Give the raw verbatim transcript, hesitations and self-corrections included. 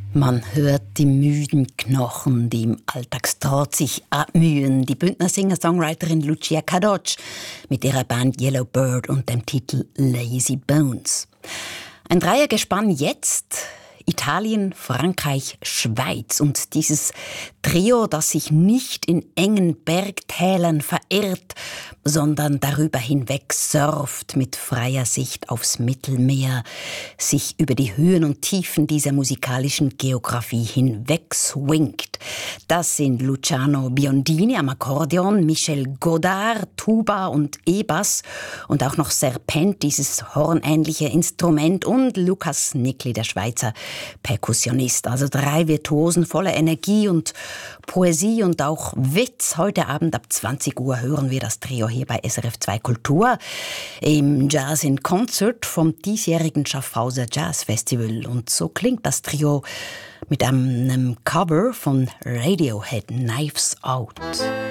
Man hört die müden Knochen, die im Alltagstrott sich abmühen. Die Bündner Singer-Songwriterin Lucia Cadocz mit ihrer Band Yellow Bird und dem Titel Lazy Bones. Ein Dreiergespann jetzt. Italien, Frankreich, Schweiz und dieses Trio, das sich nicht in engen Bergtälern verirrt, sondern darüber hinweg surft mit freier Sicht aufs Mittelmeer, sich über die Höhen und Tiefen dieser musikalischen Geografie hinweg swingt. Das sind Luciano Biondini am Akkordeon, Michel Godard, Tuba und E-Bass und auch noch Serpent, dieses hornähnliche Instrument, und Lukas Nickli, der Schweizer Perkussionist. Also drei Virtuosen voller Energie und Poesie und auch Witz. Heute Abend ab zwanzig Uhr hören wir das Trio hier bei S R F zwei Kultur im Jazz in Concert vom diesjährigen Schaffhauser Jazz Festival. Und so klingt das Trio mit einem Cover von Radiohead, Knives Out.